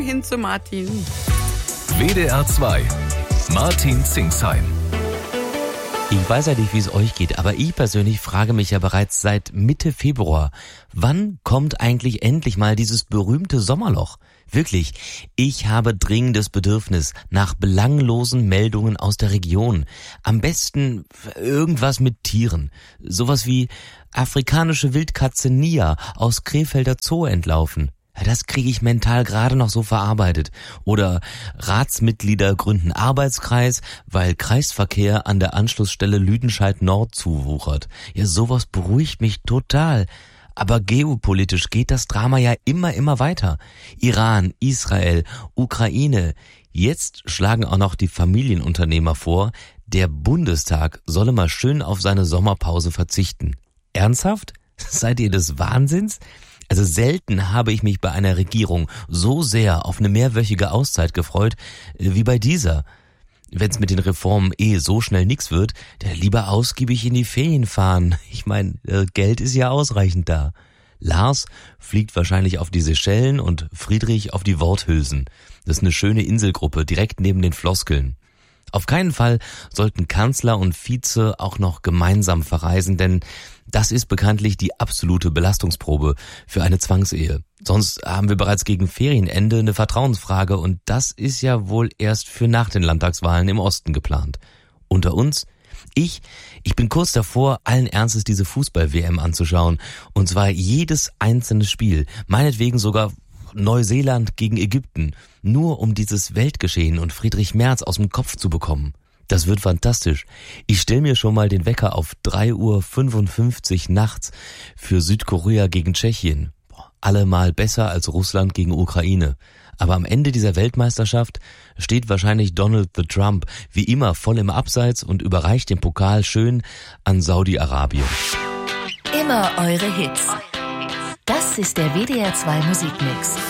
Hin zu Martin. WDR 2. Martin Zingsheim. Ich weiß ja nicht, wie es euch geht, aber ich persönlich frage mich ja bereits seit Mitte Februar, wann kommt eigentlich endlich mal dieses berühmte Sommerloch? Wirklich, ich habe dringendes Bedürfnis nach belanglosen Meldungen aus der Region. Am besten irgendwas mit Tieren. Sowas wie afrikanische Wildkatze Nia aus Krefelder Zoo entlaufen. Das kriege ich mental gerade noch so verarbeitet. Oder Ratsmitglieder gründen Arbeitskreis, weil Kreisverkehr an der Anschlussstelle Lüdenscheid Nord zuwuchert. Ja, sowas beruhigt mich total. Aber geopolitisch geht das Drama ja immer weiter. Iran, Israel, Ukraine. Jetzt schlagen auch noch die Familienunternehmer vor, der Bundestag solle mal schön auf seine Sommerpause verzichten. Ernsthaft? Seid ihr des Wahnsinns? Also selten habe ich mich bei einer Regierung so sehr auf eine mehrwöchige Auszeit gefreut wie bei dieser. Wenn es mit den Reformen so schnell nix wird, der lieber ausgiebig in die Ferien fahren. Ich meine, Geld ist ja ausreichend da. Lars fliegt wahrscheinlich auf die Seychellen und Friedrich auf die Worthülsen. Das ist eine schöne Inselgruppe direkt neben den Floskeln. Auf keinen Fall sollten Kanzler und Vize auch noch gemeinsam verreisen, denn das ist bekanntlich die absolute Belastungsprobe für eine Zwangsehe. Sonst haben wir bereits gegen Ferienende eine Vertrauensfrage und das ist ja wohl erst für nach den Landtagswahlen im Osten geplant. Unter uns, ich bin kurz davor, allen Ernstes diese Fußball-WM anzuschauen. Und zwar jedes einzelne Spiel, meinetwegen sogar Neuseeland gegen Ägypten, nur um dieses Weltgeschehen und Friedrich Merz aus dem Kopf zu bekommen. Das wird fantastisch. Ich stelle mir schon mal den Wecker auf 3:55 Uhr nachts für Südkorea gegen Tschechien. Allemal besser als Russland gegen Ukraine. Aber am Ende dieser Weltmeisterschaft steht wahrscheinlich Donald the Trump wie immer voll im Abseits und überreicht den Pokal schön an Saudi-Arabien. Immer eure Hits. Das ist der WDR 2 Musikmix.